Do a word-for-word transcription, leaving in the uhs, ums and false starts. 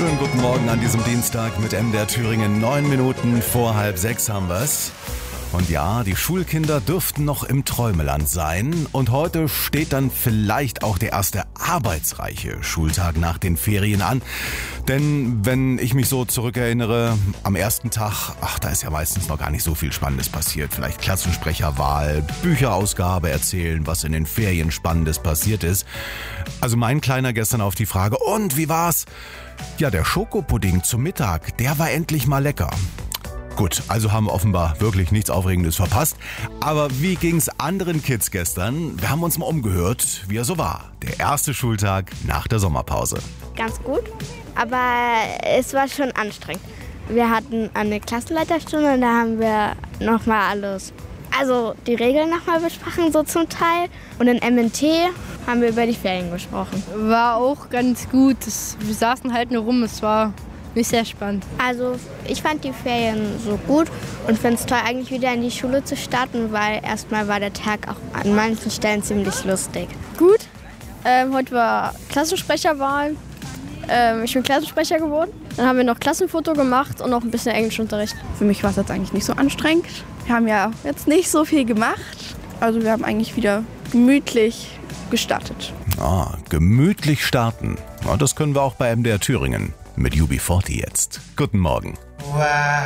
Schönen guten Morgen an diesem Dienstag mit M D R Thüringen. Neun Minuten vor halb sechs haben wir's. Und ja, die Schulkinder dürften noch im Träumeland sein. Und heute steht dann vielleicht auch der erste arbeitsreiche Schultag nach den Ferien an. Denn wenn ich mich so zurückerinnere, am ersten Tag, ach, da ist ja meistens noch gar nicht so viel Spannendes passiert. Vielleicht Klassensprecherwahl, Bücherausgabe erzählen, was in den Ferien Spannendes passiert ist. Also mein Kleiner gestern auf die Frage, und wie war's? Ja, der Schokopudding zum Mittag, der war endlich mal lecker. Gut, also haben wir offenbar wirklich nichts Aufregendes verpasst. Aber wie ging's anderen Kids gestern? Wir haben uns mal umgehört, wie er so war. Der erste Schultag nach der Sommerpause. Ganz gut, aber es war schon anstrengend. Wir hatten eine Klassenleiterstunde und da haben wir nochmal alles, also die Regeln nochmal besprochen, so zum Teil. Und in M N T haben wir über die Ferien gesprochen. War auch ganz gut. Das, wir saßen halt nur rum, es war nicht sehr spannend. Also ich fand die Ferien so gut und finde es toll, eigentlich wieder in die Schule zu starten, weil erstmal war der Tag auch an manchen Stellen ziemlich lustig. Gut, ähm, heute war Klassensprecherwahl. Ähm, ich bin Klassensprecher geworden. Dann haben wir noch Klassenfoto gemacht und noch ein bisschen Englischunterricht. Für mich war es jetzt eigentlich nicht so anstrengend. Wir haben ja jetzt nicht so viel gemacht. Also wir haben eigentlich wieder gemütlich gestartet. Ah, gemütlich starten. Ja, das können wir auch bei M D R Thüringen. Mit U B vierzig jetzt. Guten Morgen.